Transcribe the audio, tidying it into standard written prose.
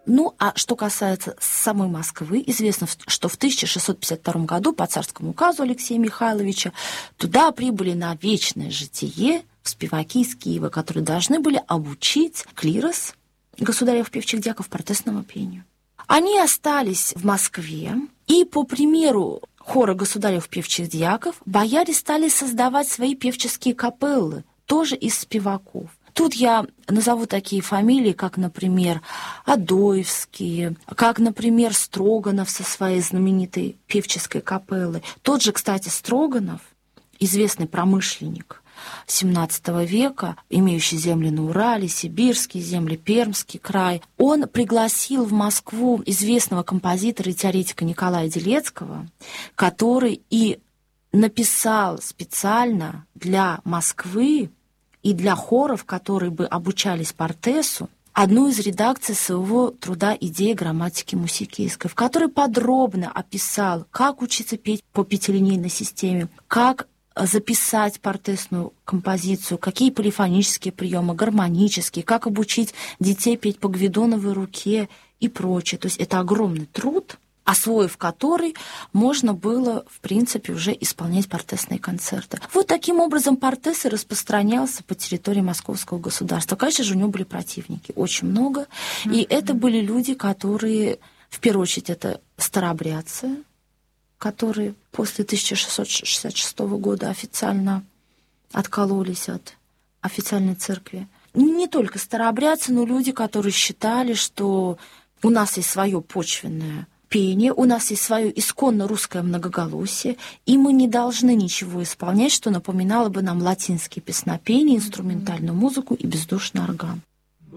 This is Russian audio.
Ну, а что касается самой Москвы, известно, что в 1652 году по царскому указу Алексея Михайловича туда прибыли на вечное житие спеваки из Киева, которые должны были обучить клирос государев певчих дьяков протестному пению. Они остались в Москве, и по примеру хора государев певчих дьяков бояре стали создавать свои певческие капеллы, тоже из спеваков. Тут я назову такие фамилии, как, например, Адоевские, как, например, Строганов со своей знаменитой певческой капеллой. Тот же, кстати, Строганов, известный промышленник XVII века, имеющий земли на Урале, сибирские земли, Пермский край, он пригласил в Москву известного композитора и теоретика Николая Делецкого, который и написал специально для Москвы и для хоров, которые бы обучались Портесу, одну из редакций своего труда «Идея грамматики мусикейской», в которой подробно описал, как учиться петь по пятилинейной системе, как записать портесную композицию, какие полифонические приемы, гармонические, как обучить детей петь по гвидоновой руке и прочее. То есть это огромный труд, освоив который можно было, в принципе, уже исполнять портесные концерты. Вот таким образом Портес и распространялся по территории Московского государства. Конечно же, у него были противники, очень много. И это были люди, которые, в первую очередь, это старообрядцы, которые после 1666 года официально откололись от официальной церкви. Не только старообрядцы, но люди, которые считали, что у нас есть свое почвенное пение, у нас есть свое исконно русское многоголосие, и мы не должны ничего исполнять, что напоминало бы нам латинские песнопения, инструментальную музыку и бездушный орган.